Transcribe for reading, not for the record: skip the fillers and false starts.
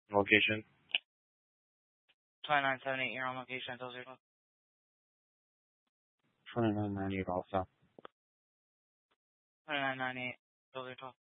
Location. 2978, you're on location until 012. 2998 also. 2998, until 012.